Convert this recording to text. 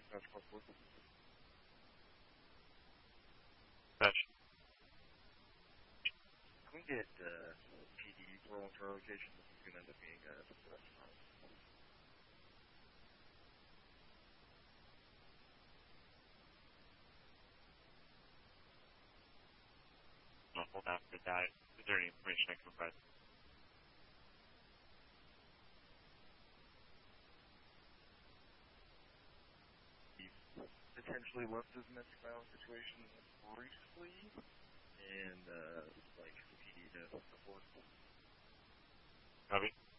That's possible. Gotcha. Can we get PD rolling to our location? This is going to end up being a restaurant. I'll hold out for that. Is there any information I can provide? He's potentially left his domestic violence situation briefly, and like PD to report. Copy.